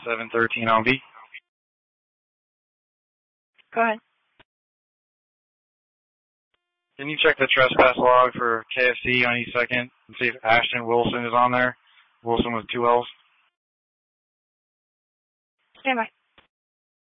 713 on V. Go ahead. Can you check the trespass log for KFC on East 2nd and see if Ashton Wilson is on there? Wilson with 2 L's. Stand by.